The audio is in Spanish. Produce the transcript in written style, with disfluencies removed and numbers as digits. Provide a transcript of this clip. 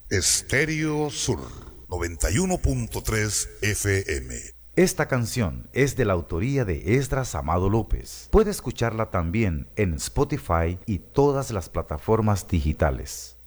Estéreo Sur 91.3 FM. Esta canción es de la autoría de Esdras Amado López. Puede escucharla también en Spotify y todas las plataformas digitales.